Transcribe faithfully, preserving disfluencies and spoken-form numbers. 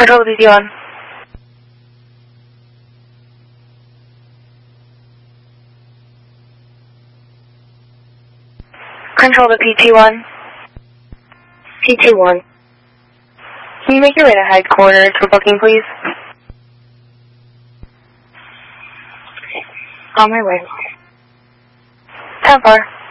Control the P T one. Control the P T one. P T one. Can you make your way to headquarters for booking, please? On my way. How far?